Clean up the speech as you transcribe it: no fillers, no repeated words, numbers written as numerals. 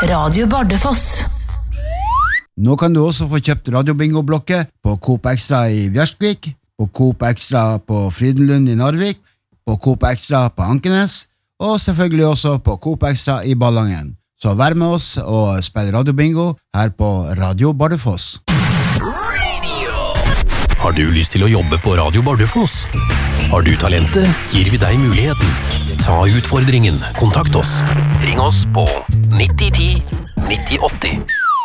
Radio Bardufoss. Nå kan du også få kjøpt radiobingo-blokket på Coop Extra i Bjørskvik, på Coop Extra på Frydenlund i Narvik, på Coop Extra på Ankenes, og selvfølgelig også på Coop Extra i Ballangen. Så vær med oss og spill radiobingo her på Radio Bardufoss. Har du lyst til å jobbe på Radio Bardufoss? Har du talentet, gir vi deg muligheten. Ta utfordringen, kontakt oss. Ring oss på 9010 9080.